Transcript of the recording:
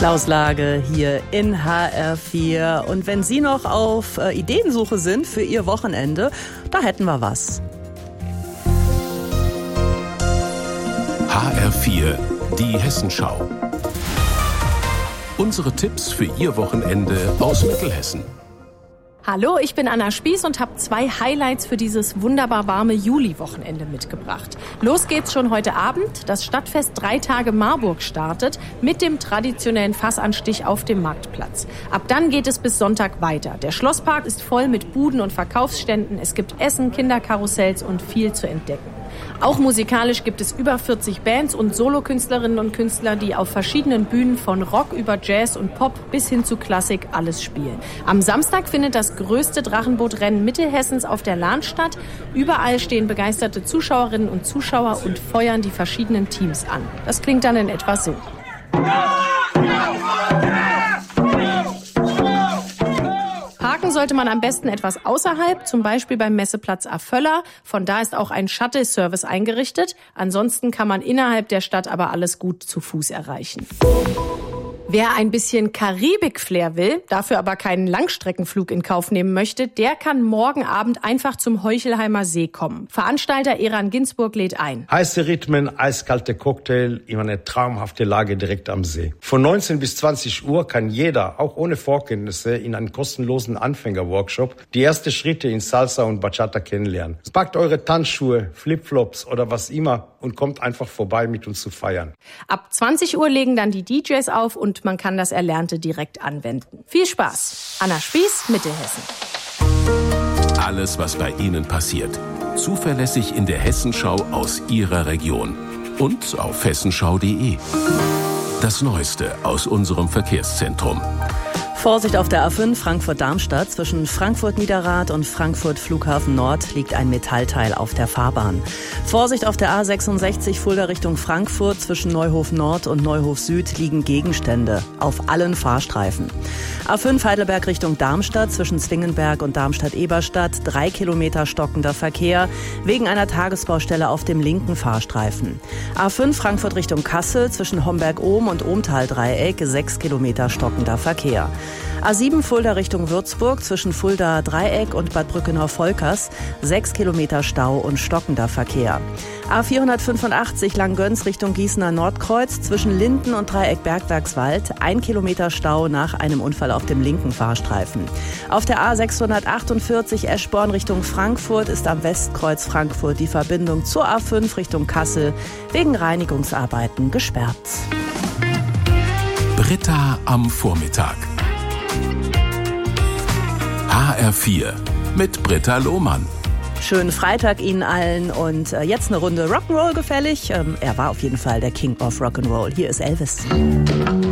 Klaus Lage hier in HR4. Und wenn Sie noch auf Ideensuche sind für Ihr Wochenende, da hätten wir was. HR4, die Hessenschau. Unsere Tipps für Ihr Wochenende aus Mittelhessen. Hallo, ich bin Anna Spieß und habe 2 Highlights für dieses wunderbar warme Juli-Wochenende mitgebracht. Los geht's schon heute Abend. Das Stadtfest 3 Tage Marburg startet mit dem traditionellen Fassanstich auf dem Marktplatz. Ab dann geht es bis Sonntag weiter. Der Schlosspark ist voll mit Buden und Verkaufsständen. Es gibt Essen, Kinderkarussells und viel zu entdecken. Auch musikalisch gibt es über 40 Bands und Solokünstlerinnen und Künstler, die auf verschiedenen Bühnen von Rock über Jazz und Pop bis hin zu Klassik alles spielen. Am Samstag findet das größte Drachenbootrennen Mittelhessens auf der Lahn statt. Überall stehen begeisterte Zuschauerinnen und Zuschauer und feuern die verschiedenen Teams an. Das klingt dann in etwa so. Parken sollte man am besten etwas außerhalb, zum Beispiel beim Messeplatz Aföller. Von da ist auch ein Shuttle-Service eingerichtet. Ansonsten kann man innerhalb der Stadt aber alles gut zu Fuß erreichen. Wer ein bisschen Karibik-Flair will, dafür aber keinen Langstreckenflug in Kauf nehmen möchte, der kann morgen Abend einfach zum Heuchelheimer See kommen. Veranstalter Eran Ginsburg lädt ein. Heiße Rhythmen, eiskalte Cocktail, immer eine traumhafte Lage direkt am See. Von 19 bis 20 Uhr kann jeder, auch ohne Vorkenntnisse, in einen kostenlosen Anfängerworkshop die ersten Schritte in Salsa und Bachata kennenlernen. Packt eure Tanzschuhe, Flipflops oder was immer und kommt einfach vorbei, mit uns zu feiern. Ab 20 Uhr legen dann die DJs auf und man kann das Erlernte direkt anwenden. Viel Spaß. Anna Spieß, Mittelhessen. Alles, was bei Ihnen passiert. Zuverlässig in der Hessenschau aus Ihrer Region. Und auf hessenschau.de. Das Neueste aus unserem Verkehrszentrum. Vorsicht auf der A5 Frankfurt-Darmstadt. Zwischen Frankfurt-Niederrad und Frankfurt-Flughafen Nord liegt ein Metallteil auf der Fahrbahn. Vorsicht auf der A66 Fulda Richtung Frankfurt. Zwischen Neuhof Nord und Neuhof Süd liegen Gegenstände auf allen Fahrstreifen. A5 Heidelberg Richtung Darmstadt. Zwischen Zwingenberg und Darmstadt-Eberstadt 3 Kilometer stockender Verkehr wegen einer Tagesbaustelle auf dem linken Fahrstreifen. A5 Frankfurt Richtung Kassel. Zwischen Homberg-Ohm und Ohmtal-Dreieck 6 Kilometer stockender Verkehr. A7 Fulda Richtung Würzburg zwischen Fulda Dreieck und Bad Brückenau-Volkers 6 Kilometer Stau und stockender Verkehr. A485 Langgöns Richtung Gießener Nordkreuz zwischen Linden und Dreieck Bergwerkswald 1 Kilometer Stau nach einem Unfall auf dem linken Fahrstreifen. Auf der A648 Eschborn Richtung Frankfurt ist am Westkreuz Frankfurt die Verbindung zur A5 Richtung Kassel wegen Reinigungsarbeiten gesperrt. Britta am Vormittag. HR4 mit Britta Lohmann. Schönen Freitag Ihnen allen und jetzt eine Runde Rock'n'Roll gefällig. Er war auf jeden Fall der King of Rock'n'Roll. Hier ist Elvis.